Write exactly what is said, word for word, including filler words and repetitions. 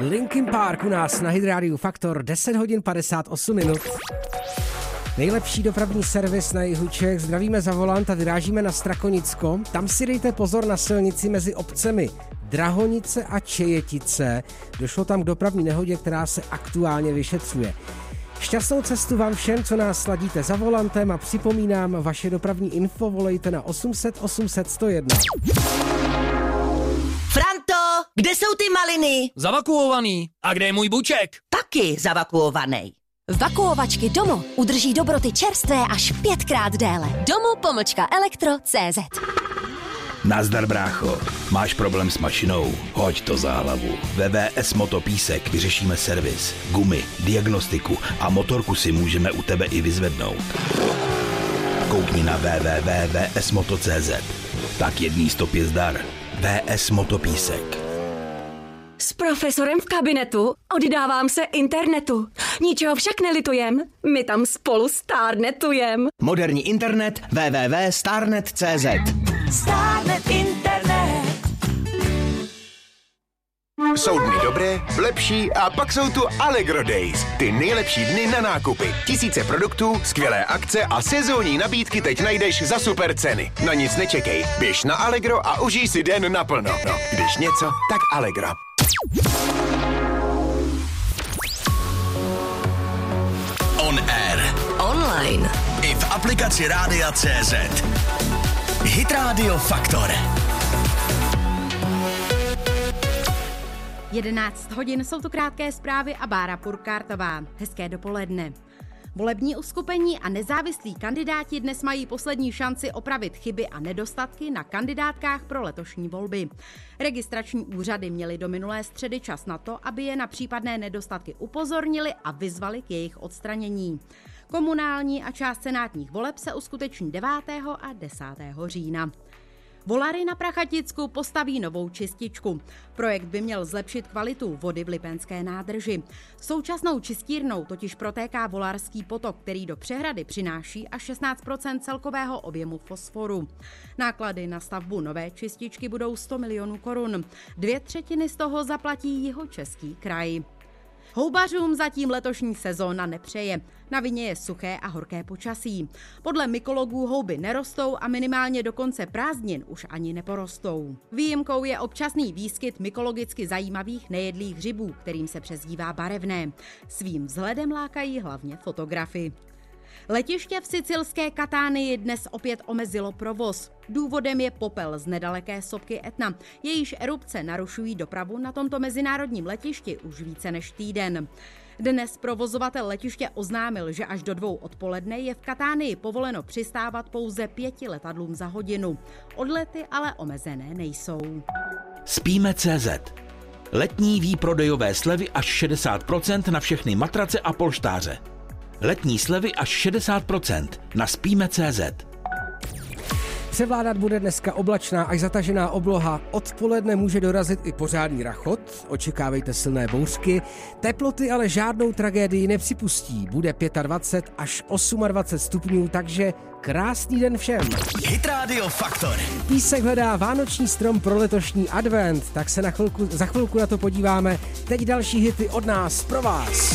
Linkin Park u nás na Hit Radio Faktor, deset hodin padesát osm minut. Nejlepší dopravní servis na jihu Čech. Zdravíme za volant a vyrážíme na Strakonicko. Tam si dejte pozor na silnici mezi obcemi Drahonice a Čejetice. Došlo tam k dopravní nehodě, která se aktuálně vyšetřuje. Šťastnou cestu vám všem, co nás sladíte za volantem, a připomínám, vaše dopravní info volejte na osm set osm set sto jedna. Franto, kde jsou ty maliny? Zavakuovaný. A kde je můj buček? Taky zavakuovaný. Vakuovačky Domo udrží dobroty čerstvé až pětkrát déle. Domo pomlčka elektro tečka cé zet. Nazdar, brácho. Máš problém s mašinou? Hoď to za hlavu. V W S Motopísek vyřešíme servis, gumy, diagnostiku a motorku si můžeme u tebe i vyzvednout. Koukni na w w w tečka v s moto tečka cé zet. Tak jedný stopě zdar. V S Motopísek. S profesorem v kabinetu oddávám se internetu. Ničeho však nelitujem, my tam spolu stárnetujem. Moderní internet w w w tečka starnet tečka cé zet. Stárnet internet. Jsou dny dobré, lepší a pak jsou tu Allegro Days. Ty nejlepší dny na nákupy. Tisíce produktů, skvělé akce a sezónní nabídky teď najdeš za super ceny. Na nic nečekej, běž na Allegro a užij si den naplno. No, když něco, tak Allegro. On air. Online. I v aplikaci Rádia C Z. Hit Radio Faktor. jedenáct hodin, jsou to krátké zprávy a Bára Purkártová. Hezké dopoledne. Volební uskupení a nezávislí kandidáti dnes mají poslední šanci opravit chyby a nedostatky na kandidátkách pro letošní volby. Registrační úřady měly do minulé středy čas na to, aby je na případné nedostatky upozornili a vyzvali k jejich odstranění. Komunální a část senátních voleb se uskuteční devátého a desátého října. Volary na Prachaticku postaví novou čističku. Projekt by měl zlepšit kvalitu vody v Lipenské nádrži. Současnou čistírnou totiž protéká Volarský potok, který do přehrady přináší až šestnáct procent celkového objemu fosforu. Náklady na stavbu nové čističky budou sto milionů korun. Dvě třetiny z toho zaplatí Jihočeský kraj. Houbařům zatím letošní sezóna nepřeje. Na vině je suché a horké počasí. Podle mykologů houby nerostou a minimálně do konce prázdnin už ani neporostou. Výjimkou je občasný výskyt mykologicky zajímavých nejedlých hřibů, kterým se přezdívá barevné. Svým vzhledem lákají hlavně fotografy. Letiště v sicilské Katánii dnes opět omezilo provoz. Důvodem je popel z nedaleké sopky Etna. Jejíž erupce narušují dopravu na tomto mezinárodním letišti už více než týden. Dnes provozovatel letiště oznámil, že až do dvou odpoledne je v Katánii povoleno přistávat pouze pěti letadlům za hodinu. Odlety ale omezené nejsou. Spíme tečka cé zet. Letní výprodejové slevy až šedesát procent na všechny matrace a polštáře. Letní slevy až šedesát procent na spíme tečka cé zet. Převládat bude dneska oblačná až zatažená obloha. Odpoledne může dorazit i pořádný rachot. Očekávejte silné bouřky. Teploty ale žádnou tragédii nepřipustí. Bude dvacet pět až dvacet osm stupňů, takže krásný den všem. Hit Radio Faktor. Písek hledá vánoční strom pro letošní advent, tak se na chvilku, za chvilku na to podíváme. Teď další hity od nás pro vás.